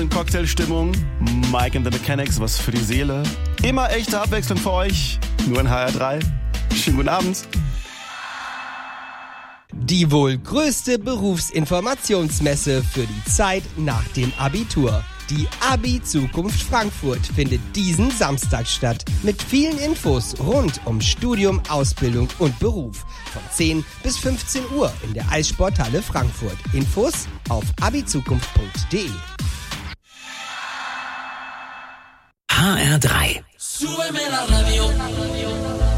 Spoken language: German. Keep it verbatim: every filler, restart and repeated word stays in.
Cocktailstimmung. Mike and the Mechanics, was für die Seele. Immer echte Abwechslung für euch. Nur in H R drei. Schönen guten Abend. Die wohl größte Berufsinformationsmesse für die Zeit nach dem Abitur. Die Abi-Zukunft Frankfurt findet diesen Samstag statt. Mit vielen Infos rund um Studium, Ausbildung und Beruf. Von zehn bis fünfzehn Uhr in der Eissporthalle Frankfurt. Infos auf abizukunft punkt de. H R drei. Súbeme la radio.